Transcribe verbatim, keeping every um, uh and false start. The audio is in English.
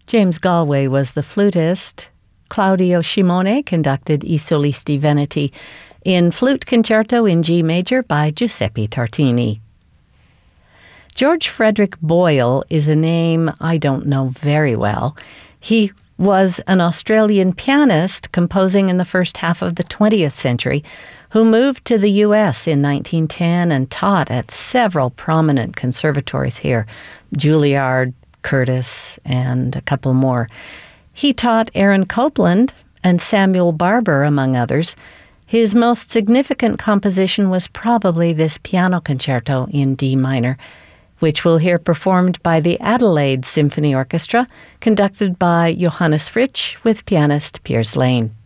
James Galway was the flutist. Claudio Scimone conducted I Solisti Veneti in Flute Concerto in G major by Giuseppe Tartini. George Frederick Boyle is a name I don't know very well. He was an Australian pianist composing in the first half of the twentieth century who moved to the U S in nineteen ten and taught at several prominent conservatories here, Juilliard, Curtis, and a couple more. He taught Aaron Copland and Samuel Barber, among others. His most significant composition was probably this piano concerto in D minor, which we'll hear performed by the Adelaide Symphony Orchestra, conducted by Johannes Fritsch with pianist Piers Lane.